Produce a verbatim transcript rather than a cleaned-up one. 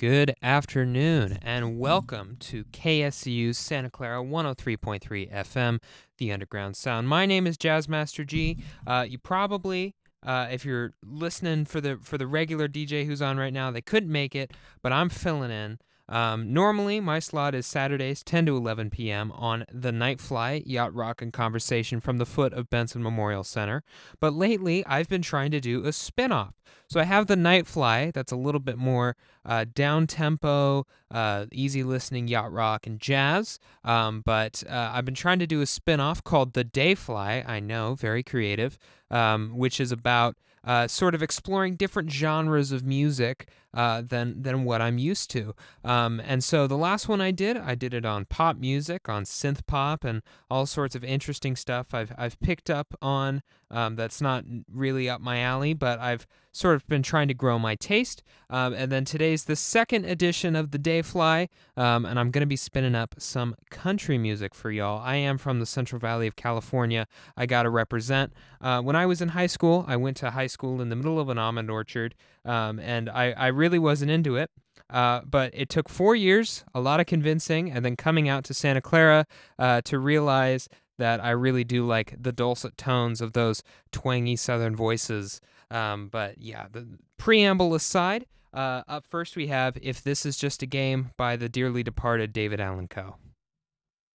Good afternoon, and welcome to K S C U's Santa Clara one oh three point three F M, the Underground Sound. My name is Jazzmaster G. Uh, you probably, uh, if you're listening for the for the regular D J who's on right now, they couldn't make it, but I'm filling in. Um, normally, my slot is Saturdays, ten to eleven p.m. on The Night Fly, Yacht Rock and Conversation from the foot of Benson Memorial Center. But lately, I've been trying to do a spin-off. So I have The Night Fly, that's a little bit more uh, down-tempo, uh, easy listening yacht rock and jazz. Um, but uh, I've been trying to do a spin-off called The Day Fly, I know, very creative, um, which is about uh, sort of exploring different genres of music uh, than than what I'm used to. Um, and so the last one I did, I did it on pop music, on synth pop, and all sorts of interesting stuff I've I've picked up on. Um, that's not really up my alley, but I've sort of been trying to grow my taste. Um, and then today's the second edition of the Day Fly, um, and I'm going to be spinning up some country music for y'all. I am from the Central Valley of California. I got to represent. Uh, when I was in high school, I went to high school in the middle of an almond orchard, um, and I, I really wasn't into it. Uh, but it took four years, a lot of convincing, and then coming out to Santa Clara uh, to realize that I really do like the dulcet tones of those twangy southern voices. Um, but yeah, the preamble aside, uh, up first we have If This Is Just a Game by the dearly departed David Allan Coe.